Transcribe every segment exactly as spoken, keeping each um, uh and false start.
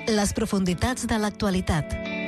Les profunditats de l'actualitat.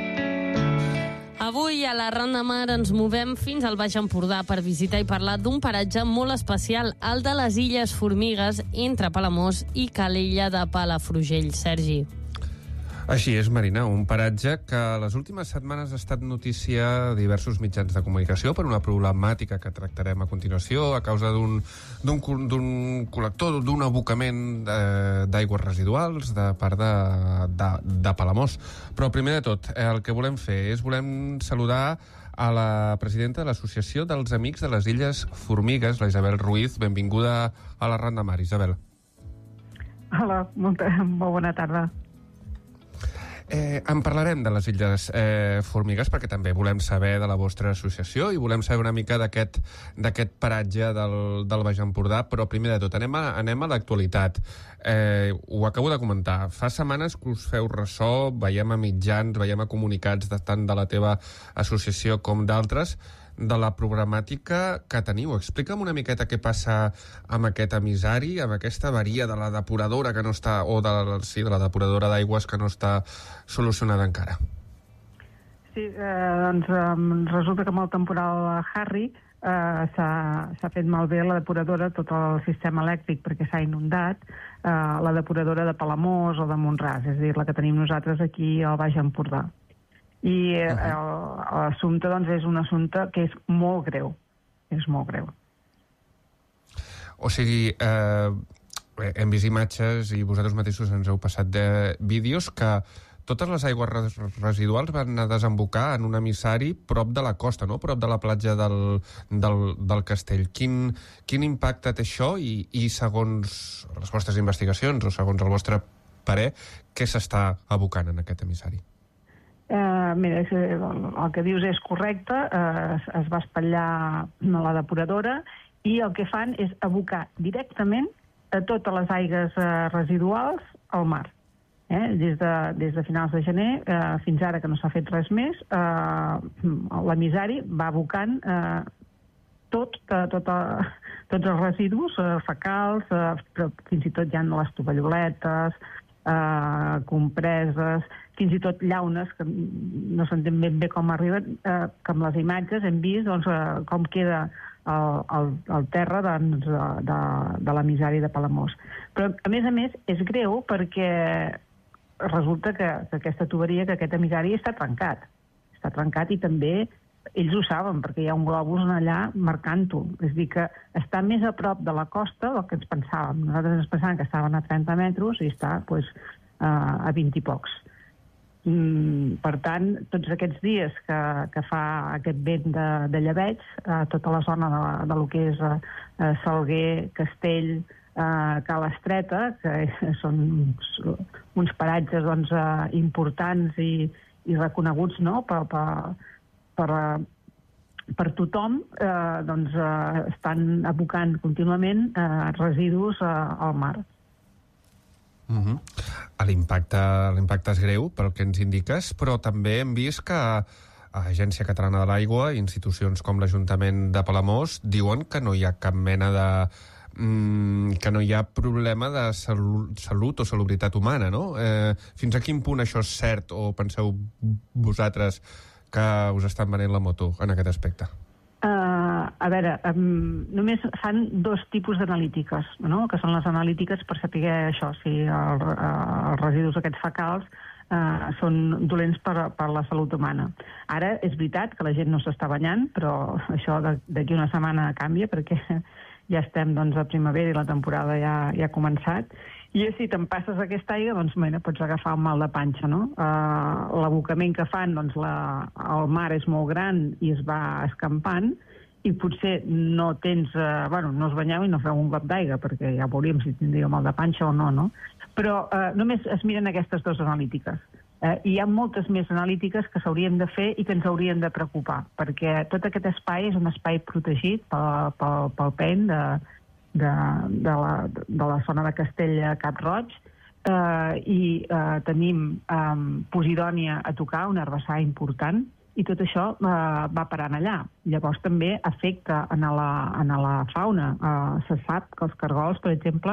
Avui a la Ronda Mar ens movem fins al Baix Empordà per visitar i parlar d'un paratge molt especial, el de les Illes Formigues, entre Palamós i Calella de Palafrugell. Sergi. Així és, Marina, un paratge que les últimes setmanes ha estat notícia a diversos mitjans de comunicació per una problemàtica que tractarem a continuació a causa d'un d'un col·lector, d'un abocament d'aigües residuals de part de, de, de Palamós. Però primer de tot, el que volem fer és volem saludar a la presidenta de l'Associació dels Amics de les Illes Formigues, la Isabel Ruiz. Benvinguda a la Ronda Mar, Isabel. Hola, molta, molt bona tarda. Eh, en parlarem de les Illes eh, Formigues perquè també volem saber de la vostra associació i volem saber una mica d'aquest d'aquest paratge del, del Baix Empordà, però primer de tot anem a, anem a l'actualitat. Eh, ho acabo de comentar, fa setmanes que us feu ressò, veiem a mitjans, veiem a comunicats de, tant de la teva associació com d'altres, de la problemàtica que teniu. Explica'm una miqueta què passa amb aquest emissari, amb aquesta avaria de la depuradora que no està, o de, sí, de la depuradora d'aigües que no està solucionada encara. Sí, eh, doncs eh, resulta que amb el temporal Harry eh, s'ha fet malbé la depuradora, tot el sistema elèctric perquè s'ha inundat, eh, la depuradora de Palamós o de Mont-ras, és a dir, la que tenim nosaltres aquí al Baix Empordà. I eh, uh-huh. l'assumpte doncs, és un assumpte que és molt greu, és molt greu. O sigui, eh, hem vist imatges i vosaltres mateixos ens heu passat de vídeos que totes les aigües res residuals van anar a desembocar en un emissari prop de la costa, no? Prop de la platja del, del, del Castell. Quin, quin impacte té això i, i segons les vostres investigacions o segons el vostre parer, què s'està abocant en aquest emissari? Uh, mira, el que dius és correcte, uh, es, es va espatllar a la depuradora i el que fan és abocar directament a totes les aigües uh, residuals al mar. Eh? Des, de, des de finals de gener uh, fins ara que no s'ha fet res més, uh, l'emissari va abocant uh, tot, uh, tot, uh, tots els residus uh, fecals, uh, però fins i tot hi ha les tovalloletes, uh, compreses, fins i tot llaunes, que no s'entén ben bé com arriben, eh, que amb les imatges hem vist doncs, eh, com queda el, el, el terra doncs, de, de, de l'emissari de Palamós. Però, a més a més, és greu perquè resulta que, que aquesta tuberia, que aquest emissari està trencat. Està trencat i també ells ho saben, perquè hi ha un globus allà marcant-ho. És a dir, que està més a prop de la costa del que ens pensàvem. Nosaltres ens pensàvem que estaven a trenta metres i està doncs, a vint i pocs. Mm, per tant, tots aquests dies que, que fa aquest vent de, de llebeig, eh, tota la zona de, de lo que és eh, Salguer, Castell, eh, Cala Estreta, que són uns, uns paratges doncs, eh, importants i, i reconeguts, no?, per, per, per, per tothom, eh, doncs, eh, estan abocant contínuament eh, residus eh, al mar. Uh-huh. L'impacte l'impacte és greu pel que ens indiques, però també hem vist que l'Agència Catalana de l'Aigua i institucions com l'Ajuntament de Palamós diuen que no hi ha cap mena de mm, que no hi ha problema de salut, salut o salubritat humana, no? Eh, fins a quin punt això és cert o penseu vosaltres que us estan venent la moto en aquest aspecte? Uh, a veure, um, només fan dos tipus d'analítiques, no? Que són les analítiques per saber això, si el, uh, els residus aquests fecals uh, són dolents per, per la salut humana. Ara és veritat que la gent no s'està banyant, però això d'aquí una setmana canvia perquè ja estem doncs, a primavera i la temporada ja, ja ha començat. I si te'n passes aquesta aigua, doncs, mira, pots agafar un mal de panxa, no? Uh, l'abocament que fan, doncs, la, el mar és molt gran i es va escampant, i potser no tens, uh, bueno, no us banyeu i no feu un got d'aigua, perquè ja veuríem si tindríeu mal de panxa o no, no? Però uh, només es miren aquestes dues analítiques. Uh, hi ha moltes més analítiques que s'haurien de fer i que ens haurien de preocupar, perquè tot aquest espai és un espai protegit pel, pel, pel P E N de De, de, la, de la zona de Castella Cap Roig eh, i eh, tenim eh, Posidònia a tocar, un herbassar important, i tot això eh, va parant allà. Llavors també afecta en la, en la fauna. Eh, se sap que els cargols, per exemple,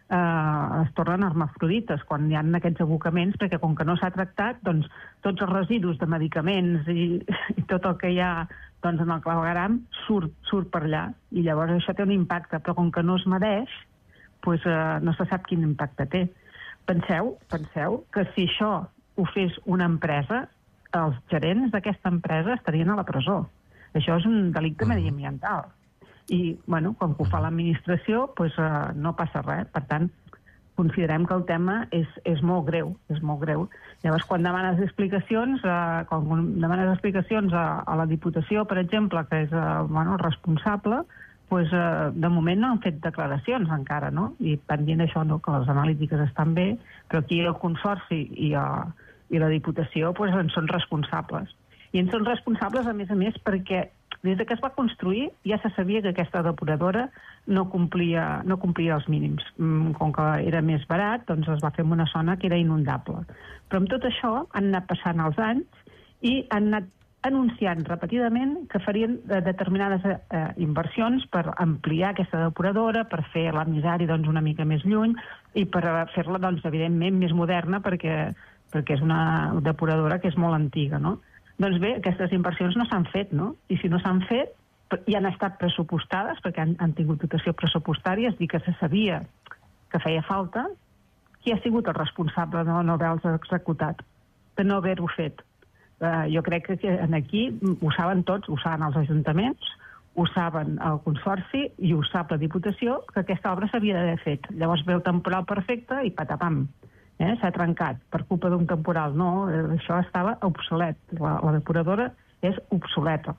eh, es tornen hermafrodites quan hi ha aquests abocaments, perquè com que no s'ha tractat, doncs tots els residus de medicaments i, i tot el que hi ha doncs, en el clavegueram surt, surt per allà, i llavors això té un impacte, però com que no es medeix, doncs, eh, no se sap quin impacte té. Penseu, penseu que si això ho fes una empresa, els gerents d'aquesta empresa estarien a la presó. Això és un delicte mediambiental. I, bueno, com que ho fa l'administració, doncs, eh, no passa res. Per tant, considerem que el tema és, és molt greu, és molt greu. Llavors, quan demanes explicacions, eh, quan demanes explicacions a, a la Diputació, per exemple, que és eh, bueno, el responsable, doncs, eh, de moment no han fet declaracions encara, no? I van dient això, no?, que les analítiques estan bé, però aquí el Consorci i, eh, i la Diputació doncs, en són responsables. I en són responsables, a més a més, perquè des que es va construir ja se sabia que aquesta depuradora no complia, no complia els mínims. Com que era més barat, doncs es va fer en una zona que era inundable. Però amb tot això han anat passant els anys i han anat anunciant repetidament que farien determinades eh, inversions per ampliar aquesta depuradora, per fer la misèria doncs, una mica més lluny i per fer-la, doncs, evidentment, més moderna perquè, perquè és una depuradora que és molt antiga, no? Doncs bé, aquestes inversions no s'han fet, no? I si no s'han fet, i han estat pressupostades, perquè han, han tingut dotació pressupostària, és dir, que se sabia que feia falta, qui ha sigut el responsable de no haver-los executat, de no haver-ho fet? Uh, jo crec que aquí ho saben tots, ho saben els ajuntaments, ho saben el Consorci i ho sap la Diputació, que aquesta obra s'havia d'haver fet. Llavors ve el temporal perfecte i patapam. Eh, s'ha trencat per culpa d'un temporal. No, eh, això estava obsolet. La, la depuradora és obsoleta.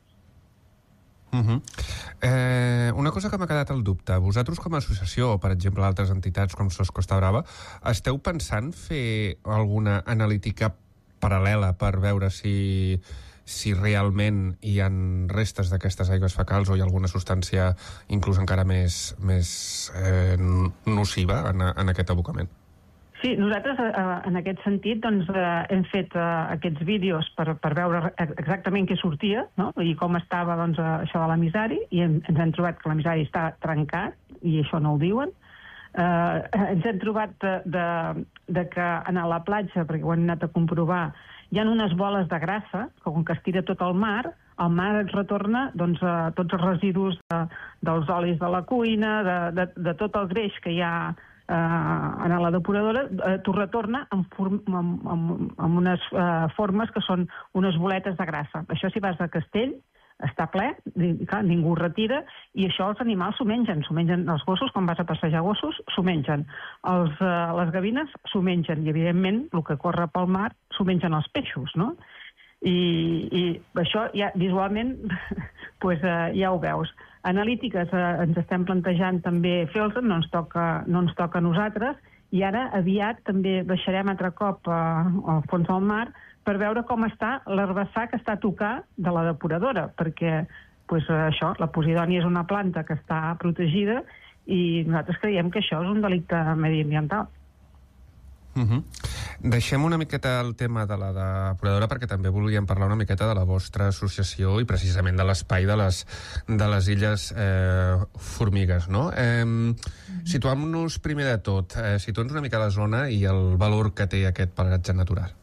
Uh-huh. eh, una cosa que m'ha quedat al dubte. Vosaltres com a associació, o per exemple altres entitats com SOS Costa Brava, esteu pensant fer alguna analítica paral·lela per veure si, si realment hi ha restes d'aquestes aigües fecals o hi ha alguna substància inclús encara més, més eh, nociva en, en aquest abocament? Sí, nosaltres eh, en aquest sentit doncs, eh, hem fet eh, aquests vídeos per, per veure exactament què sortia, no?, i com estava doncs, això de l'emissari, i hem, ens hem trobat que l'emissari està trencat, i això no ho diuen. Eh, ens hem trobat de, de, de que a la platja, perquè ho hem anat a comprovar, hi ha unes boles de grassa, que com que es tira tot al mar, el mar et retorna doncs, eh, tots els residus de, dels olis de la cuina, de, de, de tot el greix que hi ha Uh, en la depuradora, uh, t'ho retorna en, form, en, en, en unes uh, formes que són unes boletes de grassa. Això si vas a Castell està ple, clar, ningú ho retira, i això els animals s'ho mengen, s'ho mengen els gossos, quan vas a passejar gossos, s'ho mengen. Els, uh, les gavines s'ho mengen, i evidentment el que corre pel mar s'ho mengen els peixos, no? I, i això ja visualment pues, uh, ja ho veus. Analítiques eh, ens estem plantejant també fer-los, no ens toca, no ens toca a nosaltres, i ara aviat també baixarem altre cop eh, al fons del mar per veure com està l'herbassar que està a tocar de la depuradora, perquè pues, això, la posidònia és una planta que està protegida i nosaltres creiem que això és un delicte mediambiental. Uh-huh. Deixem una miqueta el tema de la depuradora perquè també volíem parlar una miqueta de la vostra associació i precisament de l'espai de les, de les illes eh, Formigues, no? Eh, uh-huh. Situem-nos primer de tot, eh, situem-nos una mica la zona i el valor que té aquest paratge natural.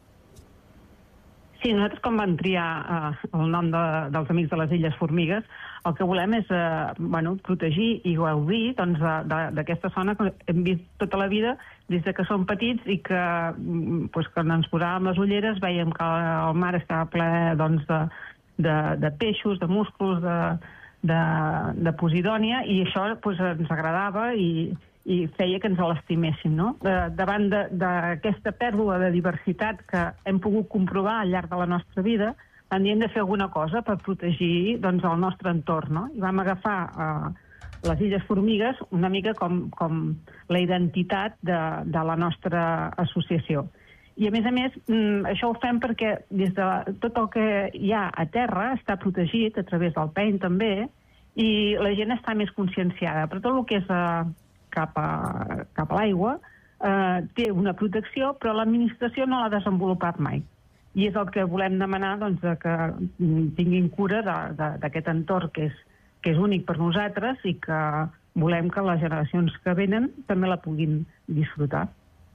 Sí, nosaltres quan vam triar eh, el nom de, dels Amics de les Illes Formigues, el que volem és eh, bueno, protegir i gaudir doncs, d'aquesta zona que hem vist tota la vida des de que som petits i que pues, quan ens posàvem les ulleres veiem que el mar estava ple doncs, de, de, de peixos, de musclos, de, de, de posidònia, i això pues, ens agradava i, i feia que ens l'estiméssim, no? De, davant d'aquesta pèrdua de diversitat que hem pogut comprovar al llarg de la nostra vida, vam dir hem de fer alguna cosa per protegir doncs, el nostre entorn, no? I vam agafar eh, les Illes Formigues una mica com, com la identitat de, de la nostra associació. I a més a més, això ho fem perquè des de tot el que hi ha a terra està protegit a través del P E N també, i la gent està més conscienciada. Però tot el que és eh, cap a, cap a l'aigua eh, té una protecció, però l'administració no l'ha desenvolupat mai. I és el que volem demanar, doncs, de que tinguin cura d'aquest entorn que és, que és únic per nosaltres i que volem que les generacions que venen també la puguin disfrutar.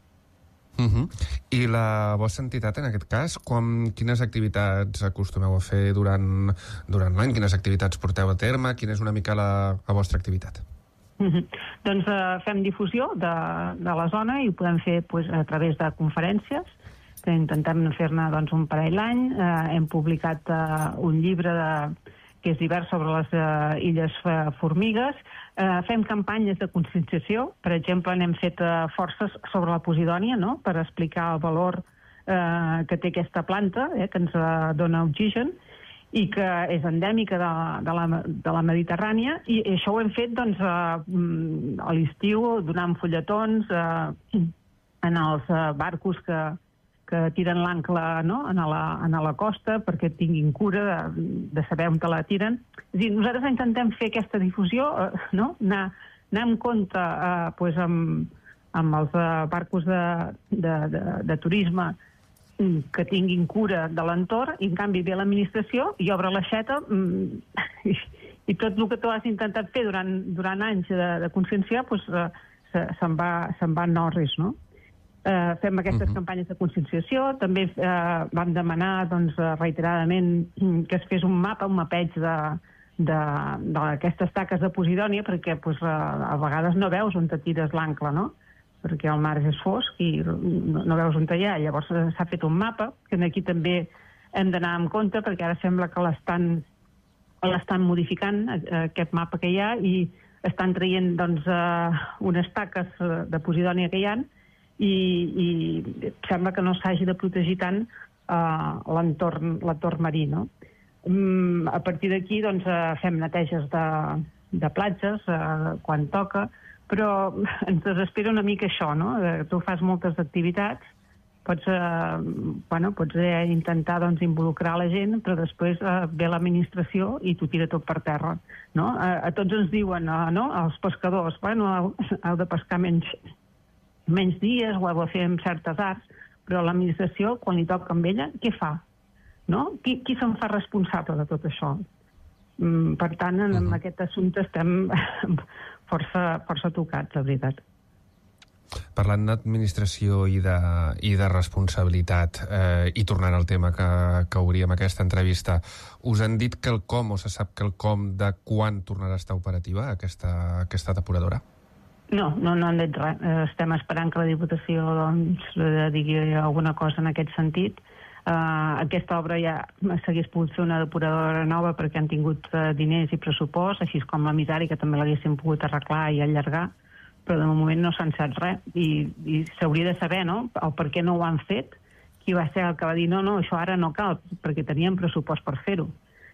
Uh -huh. I la vostra entitat, en aquest cas, com, quines activitats acostumeu a fer durant, durant l'any? Quines activitats porteu a terme? Quina és una mica la, la vostra activitat? Uh -huh. Doncs uh, fem difusió de, de la zona i ho podem fer pues, a través de conferències, que intentem fer-ne doncs, un parell l'any. Uh, hem publicat uh, un llibre de, que és divers sobre les uh, illes uh, formigues. Uh, fem campanyes de conscienciació. Per exemple, n'hem fet uh, forces sobre la posidònia, no?, per explicar el valor uh, que té aquesta planta, eh, que ens uh, dona oxigen, i que és endèmica de, de, la, de la Mediterrània, i això ho hem fet doncs, uh, a l'estiu, donant fulletons uh, en els uh, barcos que, que tiren l'àncora, no?, en, la, en la costa, perquè tinguin cura de, de saber on te la tiren. És a dir, nosaltres intentem fer aquesta difusió, uh, no?, anar, anar en compte uh, pues amb, amb els uh, barcos de, de, de, de turisme que tinguin cura de l'entorn, i en canvi ve l'administració i obre l'aixeta mm, i, i tot el que tu has intentat fer durant, durant anys de, de conscienciar pues, uh, se, se'n va, se'n va en orris, no? Uh, fem aquestes uh-huh. campanyes de conscienciació. També uh, vam demanar doncs, reiteradament que es fes un mapa, un mapeig de, de, d'aquestes taques de posidònia, perquè pues, uh, a vegades no veus on te tires l'àncora, no?, perquè el mar és fosc i no, no veus on hi ha. Llavors s'ha fet un mapa, que aquí també hem d'anar en compte, perquè ara sembla que l'estan, l'estan modificant, aquest mapa que hi ha, i estan traient doncs, uh, unes taques de posidònia que hi ha, i, i sembla que no s'hagi de protegir tant uh, l'entorn, l'entorn marí, no? Um, a partir d'aquí doncs, uh, fem neteges de, de platges uh, quan toca, però ens desespera una mica això, no? Tu fas moltes activitats, pots, eh, bueno, pots eh, intentar doncs, involucrar la gent, però després eh, ve l'administració i t'ho tira tot per terra, no? A, a tots ens diuen, eh, no?, als pescadors, bueno, heu, heu de pescar menys, menys dies, ho heu de fer amb certes arts, però l'administració, quan li toca amb ella, què fa? No? Qui, qui se'n fa responsable de tot això? Mm, per tant, en, en aquest assumpte estem força, força tocats, la veritat. Parlant d'administració i de, i de responsabilitat, eh, i tornant al tema que, que obríem aquesta entrevista, us han dit quelcom o se sap quelcom de quan tornarà a estar operativa aquesta, aquesta depuradora? No, no, no han dit res. Estem esperant que la Diputació doncs, digui alguna cosa en aquest sentit. Uh, aquesta obra ja s'hagués pogut fer una depuradora nova perquè han tingut uh, diners i pressupost, així com la misèria, que també l'haguessin pogut arreglar i allargar, però de moment no s'ha encès res, i, i s'hauria de saber, no?, el per què no ho han fet, qui va ser el que va dir no, no, això ara no cal, perquè teníem pressupost per fer-ho.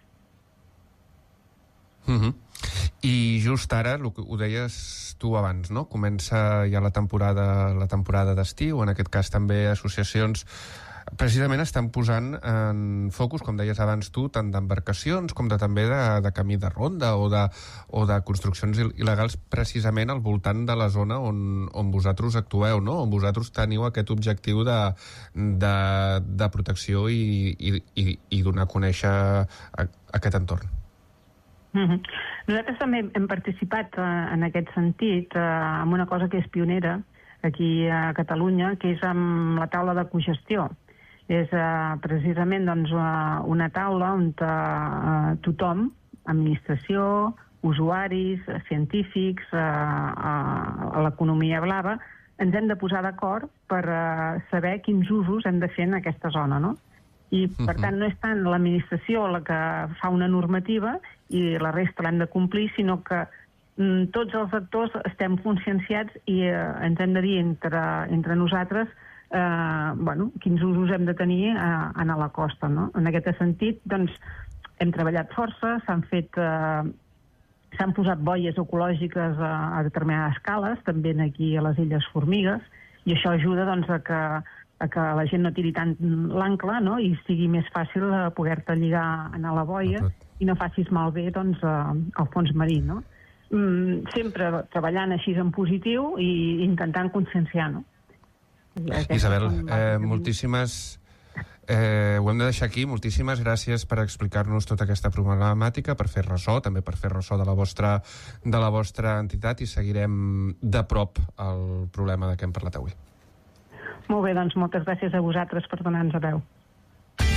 Uh-huh. I just ara, ho deies tu abans, no?, comença ja la temporada, la temporada d'estiu, en aquest cas també associacions precisament estan posant en focus, com deies abans tu, tant d'embarcacions com de, també de, de camí de ronda o de, o de construccions il·legals precisament al voltant de la zona on, on vosaltres actueu, no? On vosaltres teniu aquest objectiu de, de, de protecció i, i, i, i donar a conèixer a, aquest entorn. Mm-hmm. Nosaltres també hem participat eh, en aquest sentit eh, amb una cosa que és pionera aquí a Catalunya, que és amb la taula de cogestió. És uh, precisament doncs, uh, una taula on uh, tothom, administració, usuaris, uh, científics, uh, uh, a l'economia blava, ens hem de posar d'acord per uh, saber quins usos hem de fer en aquesta zona, no? I, per uh-huh. tant, no és tant l'administració la que fa una normativa i la resta l'hem de complir, sinó que mm, tots els actors estem conscienciats i uh, ens hem de dir entre, entre nosaltres Eh, bueno, quins usos hem de tenir eh, a la costa, no? En aquest sentit, doncs, hem treballat força, s'han fet eh, s'han posat boies ecològiques a, a determinades escales, també aquí a les Illes Formigues, i això ajuda doncs, a, que, a que la gent no tiri tant l'àncora, no?, i sigui més fàcil eh, poder-te lligar a la boia i no facis malbé doncs, eh, al fons marí, no? Mm, sempre treballant així en positiu i intentant conscienciar, no? Isabel, eh, moltíssimes Eh, ho hem de deixar aquí. Moltíssimes gràcies per explicar-nos tota aquesta problemàtica, per fer ressò, també per fer ressò de la vostra, de la vostra entitat, i seguirem de prop el problema de què hem parlat avui. Molt bé, doncs moltes gràcies a vosaltres per donar-nos a veu.